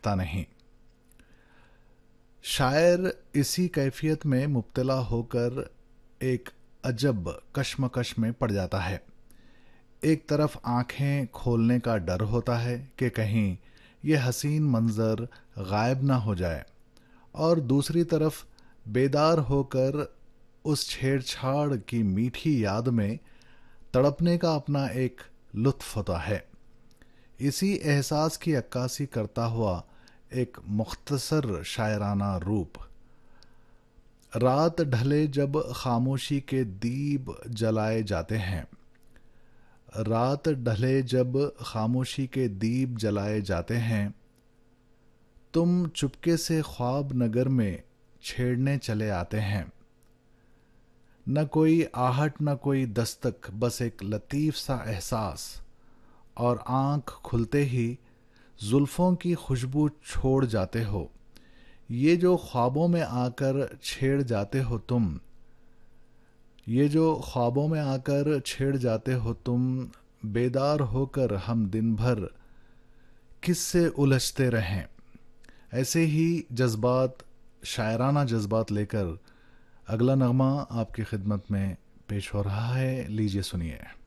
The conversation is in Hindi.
रहता नहीं। शायर इसी कैफियत में मुब्तला होकर एक अजब कश्मकश में पड़ जाता है। एक तरफ आंखें खोलने का डर होता है कि कहीं ये हसीन मंजर गायब ना हो जाए, और दूसरी तरफ बेदार होकर उस छेड़छाड़ की मीठी याद में तड़पने का अपना एक लुत्फ होता है। इसी एहसास की अक्कासी करता हुआ एक मुख्तसर शायराना रूप। रात ढले जब खामोशी के दीप जलाए जाते हैं, रात ढले जब खामोशी के दीप जलाए जाते हैं, तुम चुपके से ख्वाब नगर में छेड़ने चले आते हैं। न कोई आहट न कोई दस्तक, बस एक लतीफ़ सा एहसास, और आँख खुलते ही जुल्फ़ों की खुशबू छोड़ जाते हो। ये जो ख्वाबों में आकर छेड़ जाते हो तुम, ये जो ख्वाबों में आकर छेड़ जाते हो तुम, बेदार होकर हम दिन भर किससे उलझते रहें। ऐसे ही जज्बात, शायराना जज्बात लेकर अगला नगमा आपकी खिदमत में पेश हो रहा है। लीजिए सुनिए।